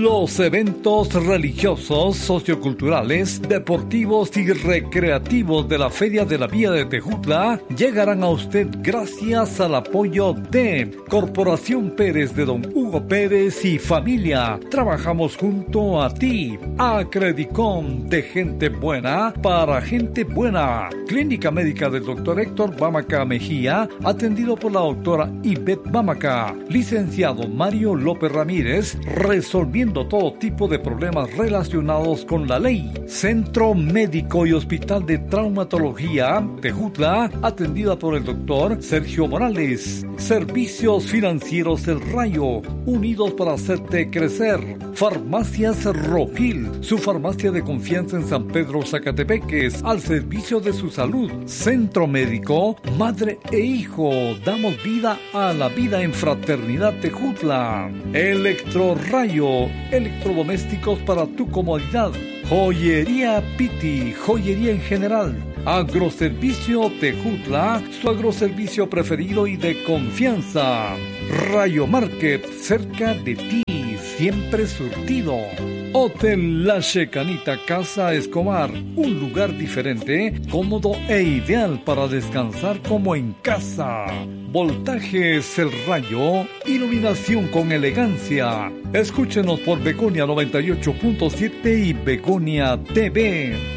Los eventos religiosos, socioculturales, deportivos y recreativos de la Feria de la Vía de Tejutla llegarán a usted gracias al apoyo de Corporación Pérez de Don Hugo Pérez y familia. Trabajamos junto a ti. Acredicom, de gente buena para gente buena. Clínica Médica del Dr. Héctor Bámaca Mejía, atendido por la doctora Ivette Bámaca. Licenciado Mario López Ramírez, resolviendo todo tipo de problemas relacionados con la ley. Centro Médico y Hospital de Traumatología Tejutla, atendida por el doctor Sergio Morales. Servicios Financieros El Rayo, unidos para hacerte crecer. Farmacias Rofil, su farmacia de confianza en San Pedro Zacatepeques, al servicio de su salud. Centro Médico Madre e Hijo, damos vida a la vida en Fraternidad Tejutla. Electrorayo, electrodomésticos para tu comodidad. Joyería Piti, joyería en general. Agroservicio Tejutla, su agroservicio preferido y de confianza. Rayo Market, cerca de ti, siempre surtido. Hotel La Checanita Casa Escobar, un lugar diferente, cómodo e ideal para descansar como en casa. Voltajes El Rayo, iluminación con elegancia. Escúchenos por Begonia 98.7 y Begonia TV.